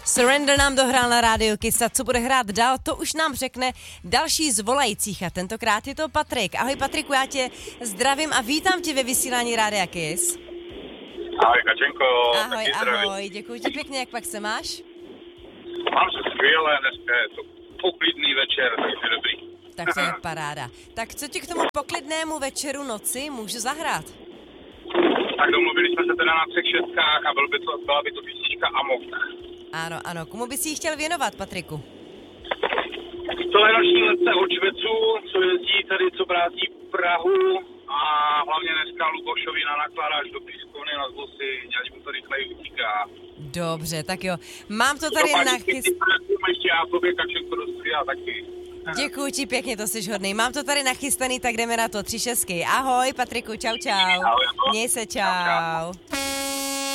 Surrender nám dohrál na rádiu Kiss a co bude hrát dál, to už nám řekne další z volajících a tentokrát je to Patrik. Ahoj Patriku, já tě zdravím a vítám tě ve vysílání Rádia Kiss. Ahoj Kačenko. Ahoj, děkuji ti pěkně, jak pak se máš? Mám se skvěle, dneska je to poklidný večer, takže dobrý. Tak to je paráda. Tak co ti k tomu poklidnému večeru noci můžu zahrát? Tak domluvili jsme se teda na 3 šestkách a byla by to písnička Amok. Ano, komu bys ji chtěl věnovat, Patriku? To je noční letce od Šveců, co jezdí tady, co brátí Prahu a hlavně dneska Lubošovi na nakládáš do pískovny na zlosy, ať mu to rychleji utíká. Dobře, tak jo. Mám to tady nachystané. Ještě já tobě Kačenko dostřihá taky. Děkuji ti pěkně, to jsi hodnej. Mám to tady nachystaný, tak jdeme na to. 3 šestky. Ahoj, Patriku, čau. Ahoj. Měj se, čau.